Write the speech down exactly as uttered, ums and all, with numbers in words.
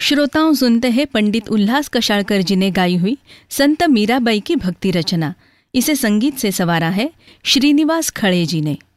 श्रोताओं, सुनते हैं पंडित उल्लास कशाळकर जी ने गाई हुई संत मीराबाई की भक्ति रचना। इसे संगीत से संवारा है श्रीनिवास खळे जी ने।